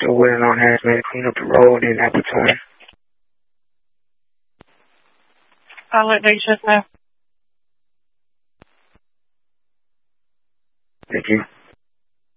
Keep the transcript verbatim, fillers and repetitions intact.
still waiting on hazmat to clean up the road in Appleton. I'll let day shift know. Thank you.